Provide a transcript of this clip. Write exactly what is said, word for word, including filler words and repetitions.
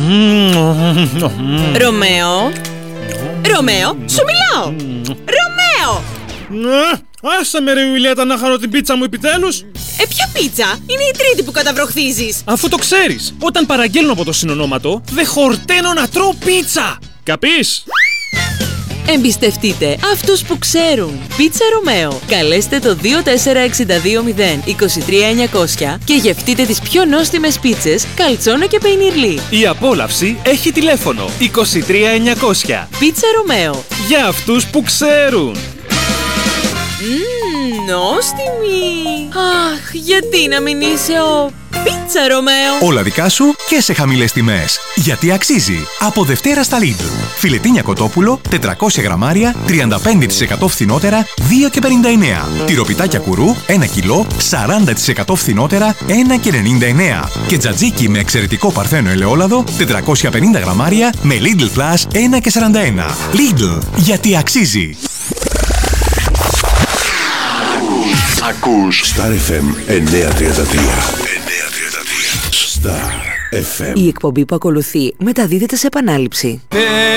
Ρωμαίο. Ρωμαίο, σου μιλάω. Ρωμαίο. Άσε με ρε Ιουλιέτα να χαρώ την πίτσα μου επιτέλους. Ε, ποια πίτσα? Είναι η τρίτη που καταβροχθίζεις. Αφού το ξέρεις, όταν παραγγέλνω από το συνονόματο, δεν χορταίνω να τρώω πίτσα. Καπείς? Εμπιστευτείτε αυτούς που ξέρουν. Πίτσα Ρωμαίο. Καλέστε το δύο τέσσερα έξι δύο μηδέν είκοσι τρία εννιακόσια και γευτείτε τις πιο νόστιμες πίτσες, καλτσόνο και πεϊνιρλί. Η απόλαυση έχει τηλέφωνο είκοσι τρία εννιακόσια. Πίτσα Ρωμαίο. Για αυτούς που ξέρουν. Μμμ, νόστιμη. Αχ, γιατί να μην είσαι ο Πίτσα Ρωμαίο. Όλα δικά σου και σε χαμηλές τιμές. Γιατί αξίζει. Από Δευτέρα στα Lidl. Φιλετίνια κοτόπουλο, τετρακόσια γραμμάρια, τριάντα πέντε τοις εκατό φθηνότερα, δύο και πενήντα εννέα. Τυροπιτάκια κουρού, ένα κιλό, σαράντα τοις εκατό φθηνότερα, ένα και ενενήντα εννέα. Και τζατζίκι με εξαιρετικό παρθένο ελαιόλαδο, τετρακόσια πενήντα γραμμάρια, με Lidl Plus, ένα και σαράντα ένα. Lidl. Γιατί αξίζει. Ακούς Star εφ εμ εννιακόσια τριάντα τρία. Star εφ εμ. Η εκπομπή που ακολουθεί μεταδίδεται σε επανάληψη.